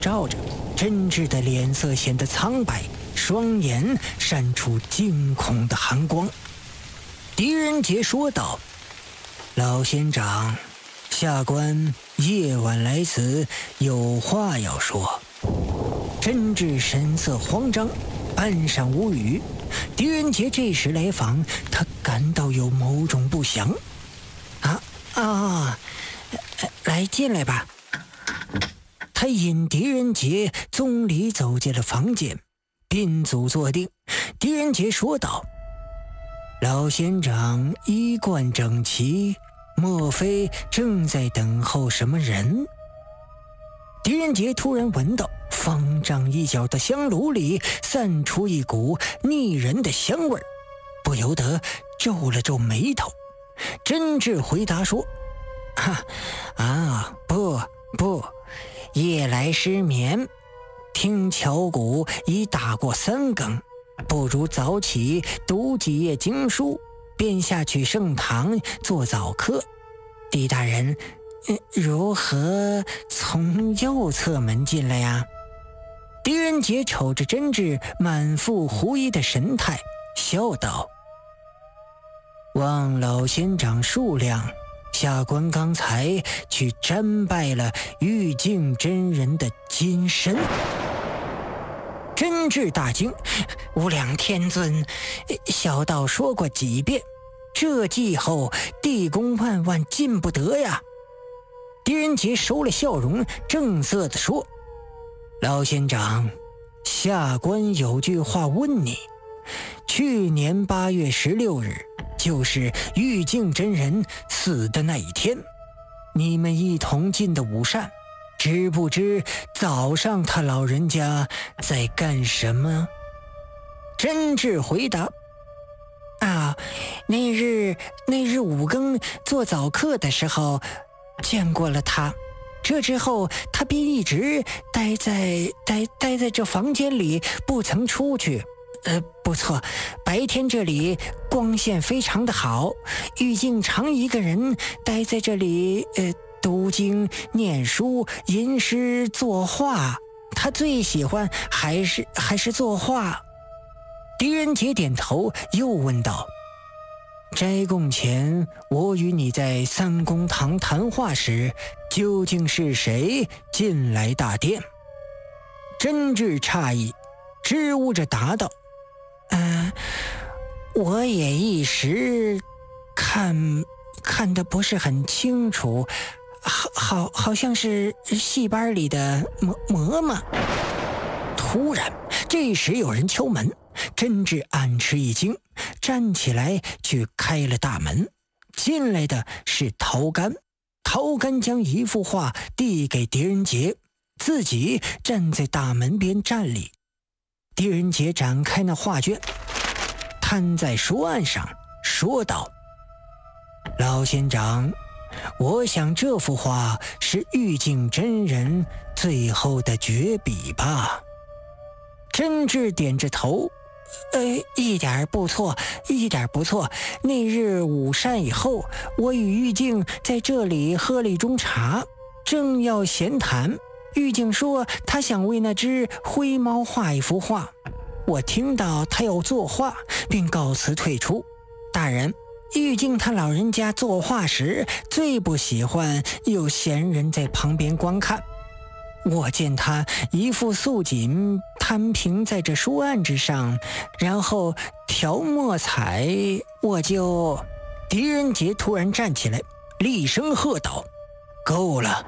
照着，真挚的脸色显得苍白，双眼闪出惊恐的寒光。狄仁杰说道：“老仙长，下官夜晚来此，有话要说。”真挚神色慌张，半晌无语。狄仁杰这时来访，他感到有某种不祥。来，进来吧。他引狄仁杰宗里走进了房间，宾足坐定。狄仁杰说道：“老仙长衣冠整齐，莫非正在等候什么人？”狄仁杰突然闻到方丈一角的香炉里散出一股腻人的香味，不由得皱了皱眉头。真挚回答说：“不，夜来失眠，听巧鼓已打过3更，不如早起读几页经书，便下去圣堂做早课。狄大人，如何从右侧门进来呀？”狄仁杰瞅着真挚满腹狐疑的神态，笑道：“望老仙长恕谅，下官刚才去瞻拜了玉净真人的金身。”真挚大惊：“无量天尊，小道说过几遍，这季后地宫万万进不得呀！”狄仁杰收了笑容，正色地说：“老仙长，下官有句话问你。去年8月16日，就是玉净真人死的那一天，你们一同进的午膳，知不知早上他老人家在干什么？”真挚回答：“那日5更做早课的时候见过了他，这之后他便一直待在这房间里，不曾出去。不错，白天这里光线非常的好，玉净常一个人待在这里，读经、念书、吟诗、作画。他最喜欢还是作画。”狄仁杰点头，又问道：“斋供前，我与你在三公堂谈话时，究竟是谁进来大殿？”真挚诧异，支吾着答道：“我也一时看得不是很清楚，好像是戏班里的嬷嬷。”突然，这时有人敲门，真挚暗吃一惊，站起来去开了大门。进来的是陶干，陶干将一幅画递给狄仁杰，自己站在大门边站立。狄仁杰展开那画卷，摊在书案上，说道：“老仙长，我想这幅画是玉净真人最后的绝笔吧？”真挚点着头：“一点不错。那日午膳以后，我与玉净在这里喝了一盅茶，正要闲谈，玉净说他想为那只灰猫画一幅画。我听到他要作画，便告辞退出。大人，玉净他老人家作画时最不喜欢有闲人在旁边观看。我见他一副素锦摊平在这书案之上，然后调墨彩，我就……”狄仁杰突然站起来，厉声喝道：“够了！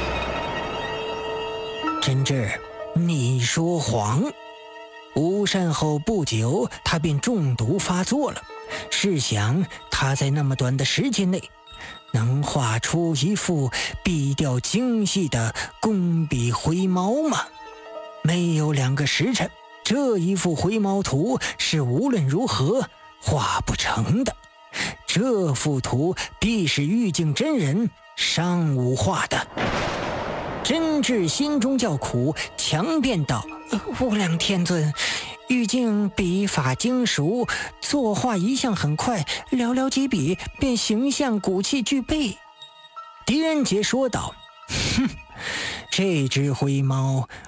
真挚，你说谎！午膳后不久，他便中毒发作了。试想，他在那么短的时间内，能画出一幅笔调精细的工笔灰猫吗？没有2个时辰，这一幅灰猫图是无论如何画不成的。这幅图必是玉净真人上午画的。”真挚心中叫苦，强辩道：“无量天尊，玉净笔法精熟，作画一向很快，寥寥几笔便形象骨气俱备。”狄仁杰说道：“ 这只灰猫